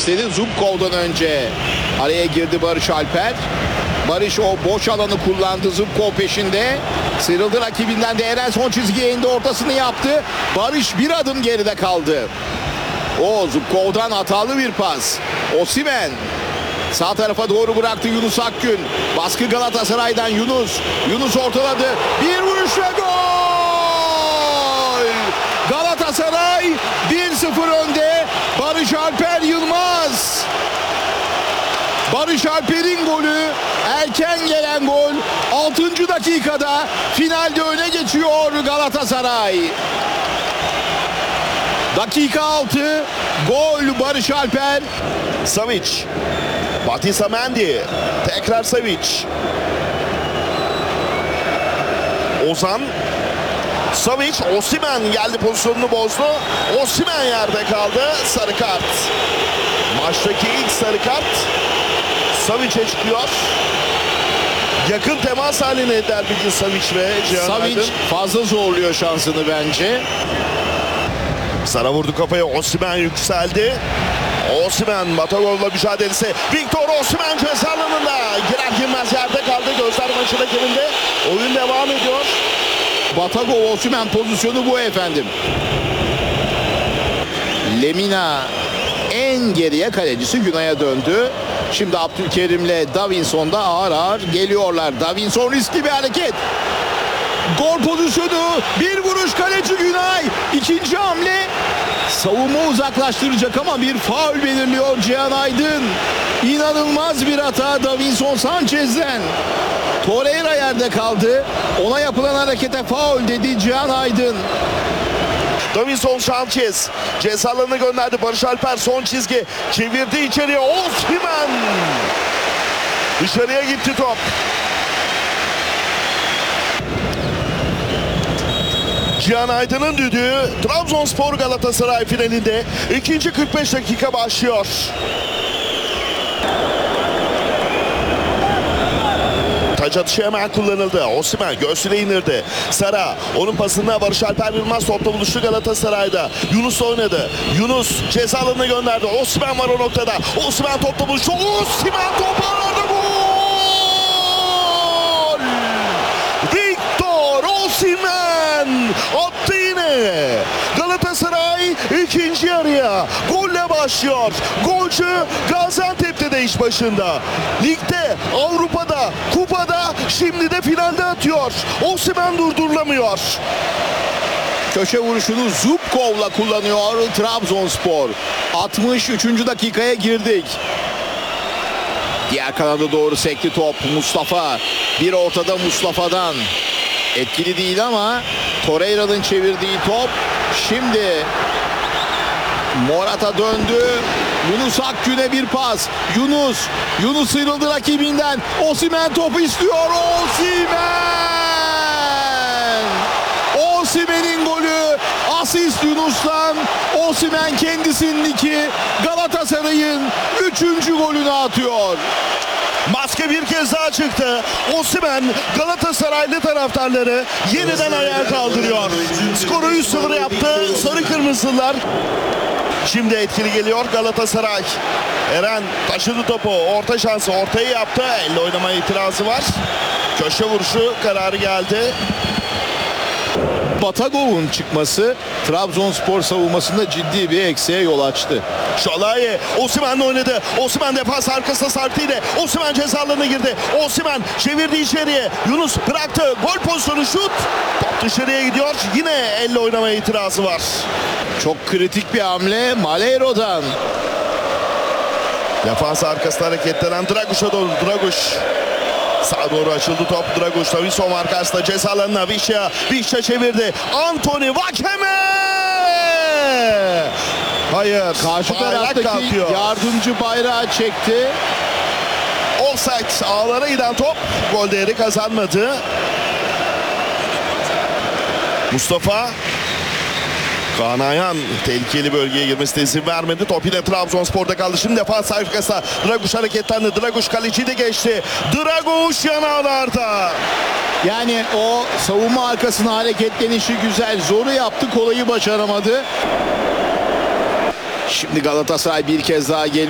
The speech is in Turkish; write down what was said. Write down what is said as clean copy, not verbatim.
istedi. Zubkov'dan önce araya girdi Barış Alper. Barış o boş alanı kullandı. Zubkov peşinde. Sıyrıldı rakibinden de Eren son çizgiye indi. Ortasını yaptı. Barış bir adım geride kaldı. O Zubkov'dan hatalı bir pas. Osimhen sağ tarafa doğru bıraktı Yunus Akgün. Baskı Galatasaray'dan Yunus. Yunus ortaladı. Bir vuruş ve gol! Galatasaray 1-0 önde. Barış Alper Yılmaz. Barış Alper'in golü, erken gelen gol. 6. dakikada finalde öne geçiyor Galatasaray. Dakika 6. Gol Barış Alper. Savic. Batista Mendy. Tekrar Savic. Ozan. Savic. Osimhen geldi, pozisyonunu bozdu. Osimhen yerde kaldı. Sarı kart. Maçtaki ilk sarı kart Savic'e çıkıyor. Yakın temas haline eder bilgi Savic ve Cihan Savic Aydın. fazla zorluyor şansını bence. Sara vurdu kafaya. Osimhen yükseldi. Osimhen Batagov'la mücadelesi. Victor Osimhen ceza alanında. Girer girmez yerde kaldı. Gözler maçı rakibinde. Oyun devam ediyor. Batagov Osimhen pozisyonu bu efendim. Lemina en geriye, kalecisi Günay'a döndü. Şimdi Abdülkerim'le Davinson da ağır ağır geliyorlar. Davinson riskli bir hareket. Gol pozisyonu, bir vuruş kaleci Günay. İkinci hamle savunma uzaklaştıracak ama bir faul belirliyor Cihan Aydın. İnanılmaz bir hata Davinson Sanchez'den. Torreira yerde kaldı. Ona yapılan harekete faul dedi Cihan Aydın. Davinson Sanchez ceza alanına gönderdi. Barış Alper son çizgi. Çevirdi içeriye. Osimhen. Dışarıya gitti top. Cihan Aydın'ın düdüğü Trabzonspor Galatasaray finalinde ikinci 45 dakika başlıyor. Taç atışı hemen kullanıldı. Osimhen göğsüne indirdi. Sara onun pasında Barış Alper Yılmaz topla buluştu Galatasaray'da. Yunus oynadı. Yunus ceza alanına gönderdi. Osimhen var o noktada. Osimhen topla buluştu. Osimhen topu aradı. Gol! Victor Osimhen attı yine. Galatasaray ikinci yarıya golle başlıyor. Golcü Gaziantep'te de iş başında. Ligde, Avrupa'da, kupada, şimdi de finalde atıyor. Osimhen durdurulamıyor. Köşe vuruşunu Zubkov'la kullanıyor Trabzonspor. 63. dakikaya girdik. Diğer kanada doğru sekti top. Mustafa. Bir ortada Mustafa'dan. Etkili değil ama Torreira'nın çevirdiği top. Şimdi Morata döndü. Yunus Akgün'e bir pas. Yunus sıyrıldı rakibinden. Osimhen topu istiyor. Osimhen'in golü. Asist Yunus'tan. Osimhen kendisinin 2. Galatasaray'ın 3. golünü atıyor. Maske bir kez daha çıktı. Osimhen Galatasaraylı taraftarları yeniden ayağa kaldırıyor. Skoru 3-0 yaptı sarı kırmızılar. Şimdi etkili geliyor Galatasaray. Eren taşıdı topu. Orta şansı, ortayı yaptı. Elle oynamaya itirazı var. Köşe vuruşu kararı geldi. Batagov'un çıkması Trabzonspor savunmasında ciddi bir eksiğe yol açtı. Şalai Osimhen'le oynadı. Osimhen defans arkasına sarktıydı. Osimhen ceza alanına girdi. Osimhen çevirdi içeriye. Yunus bıraktı. Gol pozisyonu, şut. Top dışarıya gidiyor. Yine elle oynamaya itirazı var. Çok kritik bir hamle Malheiro'dan. Defans arkasına hareketlenen Draguş'a doğru. Draguş. Sağa doğru açıldı top. Draguş Davinson arkasında ceza alanına. Vişça çevirdi. Anthony Vakeme. Hayır. Karşı taraftaki kalkıyor. yardımcı bayrağı çekti. Offside, ağlara giden top gol değeri kazanmadı. Mustafa Kaan Ayhan tehlikeli bölgeye girmesine izin vermedi. Top yine Trabzonspor'da kaldı. Şimdi defans arkasına Draguş hareketlendi. Draguş kaleciyi de geçti. Draguş yanağlarda. Yani o savunma arkasına hareketlenişi güzel. Zoru yaptı, kolayı başaramadı. Şimdi Galatasaray bir kez daha geliyor.